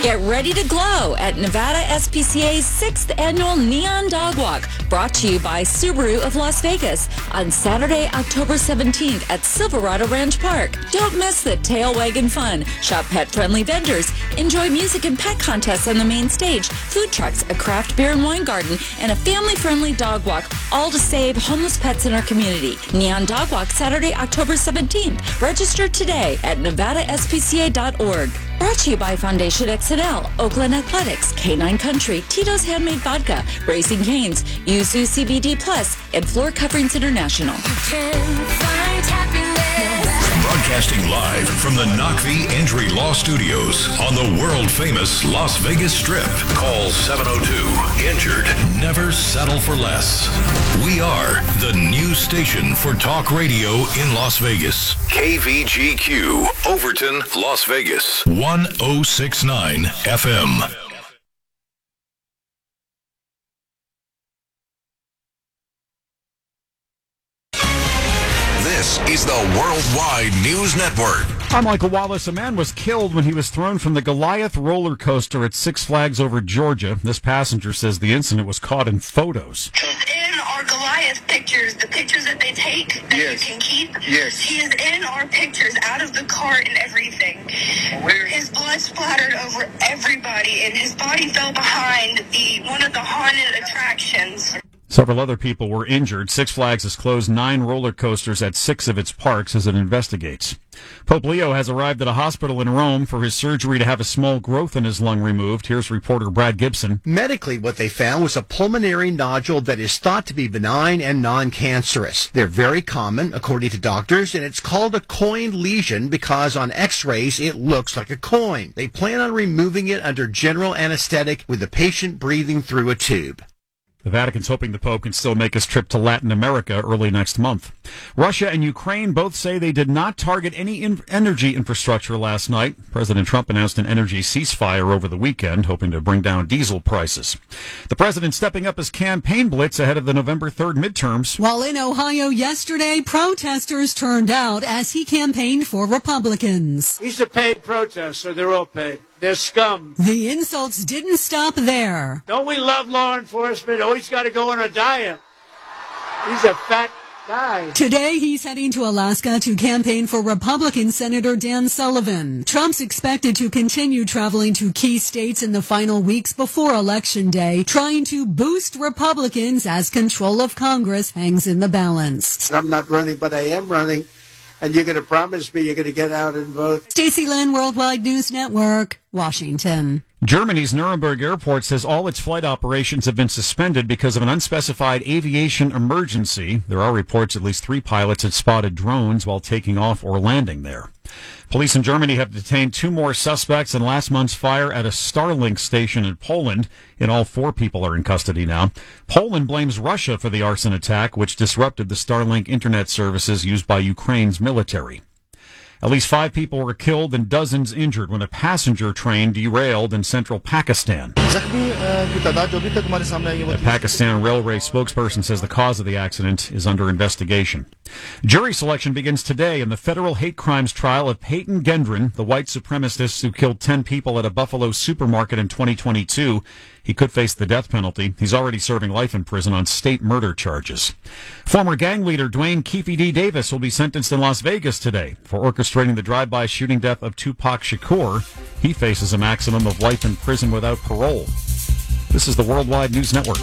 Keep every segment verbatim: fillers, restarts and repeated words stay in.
Get ready to glow at Nevada S P C A's sixth Annual Neon Dog Walk, brought to you by Subaru of Las Vegas on Saturday, October seventeenth at Silverado Ranch Park. Don't miss the tail wagging fun. Shop pet-friendly vendors. Enjoy music and pet contests on the main stage, food trucks, a craft beer and wine garden, and a family-friendly dog walk, all to save homeless pets in our community. Neon Dog Walk, Saturday, October seventeenth. Register today at nevada s p c a dot org. Brought to you by Foundation X N L, Oakland Athletics, K nine Country, Tito's Handmade Vodka, Raising Cane's, Yuzu C B D Plus, and Floor Coverings International. Broadcasting live from the Knockvie Injury Law Studios on the world-famous Las Vegas Strip. Call seven oh two, injured. Never settle for less. We are the new station for talk radio in Las Vegas. K V G Q, Overton, Las Vegas. one oh six point nine F M. This is the Worldwide News Network. I'm Michael Wallace. A man was killed when he was thrown from the Goliath roller coaster at Six Flags over Georgia. This passenger says the incident was caught in photos. He's in our Goliath pictures, the pictures that they take that yes. you can keep. Yes. He is in our pictures, out of the cart and everything. Where? His blood splattered over everybody, and his body fell behind the one of the haunted attractions. Several other people were injured. Six Flags has closed nine roller coasters at six of its parks as it investigates. Pope Leo has arrived at a hospital in Rome for his surgery to have a small growth in his lung removed. Here's reporter Brad Gibson. Medically, what they found was a pulmonary nodule that is thought to be benign and non-cancerous. They're very common, according to doctors, and it's called a coin lesion because on x-rays it looks like a coin. They plan on removing it under general anesthetic with the patient breathing through a tube. The Vatican's hoping the Pope can still make his trip to Latin America early next month. Russia and Ukraine both say they did not target any in- energy infrastructure last night. President Trump announced an energy ceasefire over the weekend, hoping to bring down diesel prices. The president stepping up his campaign blitz ahead of the November third midterms. While in Ohio yesterday, protesters turned out as he campaigned for Republicans. He's a paid protester. They're all paid. They're scum. The insults didn't stop there. Don't we love law enforcement? Oh, he's got to go on a diet. He's a fat guy. Today, he's heading to Alaska to campaign for Republican Senator Dan Sullivan. Trump's expected to continue traveling to key states in the final weeks before Election Day, trying to boost Republicans as control of Congress hangs in the balance. I'm not running, but I am running. And you're going to promise me you're going to get out and vote. Stacey Lynn, Worldwide News Network, Washington. Germany's Nuremberg airport says all its flight operations have been suspended because of an unspecified aviation emergency. There are reports at least three pilots had spotted drones while taking off or landing there. Police in Germany have detained two more suspects in last month's fire at a Starlink station in Poland. In all, four people are in custody now. Poland blames Russia for the arson attack, which disrupted the Starlink internet services used by Ukraine's military. At least five people were killed and dozens injured when a passenger train derailed in central Pakistan. A Pakistan railway spokesperson says the cause of the accident is under investigation. Jury selection begins today in the federal hate crimes trial of Peyton Gendron, the white supremacist who killed ten people at a Buffalo supermarket in twenty twenty-two. He could face the death penalty. He's already serving life in prison on state murder charges. Former gang leader Dwayne Keefe D. Davis will be sentenced in Las Vegas today for orchestrating the drive-by shooting death of Tupac Shakur. He faces a maximum of life in prison without parole. This is the Worldwide News Network.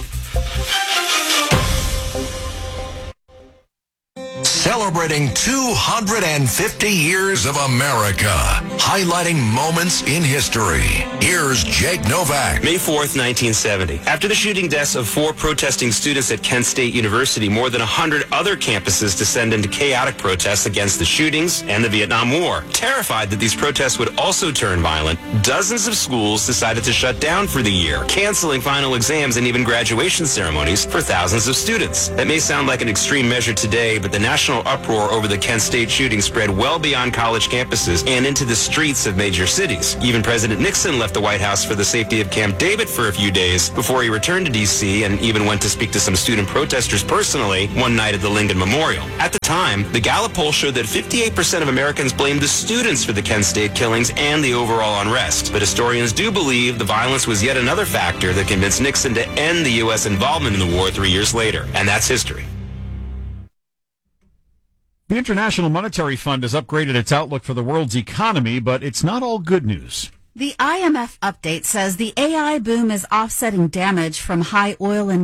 Celebrating two hundred fifty years of America, highlighting moments in history. Here's Jake Novak. May fourth, nineteen seventy. After the shooting deaths of four protesting students at Kent State University, more than one hundred other campuses descend into chaotic protests against the shootings and the Vietnam War. Terrified that these protests would also turn violent, dozens of schools decided to shut down for the year, canceling final exams and even graduation ceremonies for thousands of students. That may sound like an extreme measure today, but the National uproar over the Kent State shooting spread well beyond college campuses and into the streets of major cities. Even President Nixon left the White House for the safety of Camp David for a few days before he returned to D C and even went to speak to some student protesters personally one night at the Lincoln Memorial. At the time, the Gallup poll showed that fifty-eight percent of Americans blamed the students for the Kent State killings and the overall unrest. But historians do believe the violence was yet another factor that convinced Nixon to end the U S involvement in the war three years later. And that's history. The International Monetary Fund has upgraded its outlook for the world's economy, but it's not all good news. The I M F update says the A I boom is offsetting damage from high oil and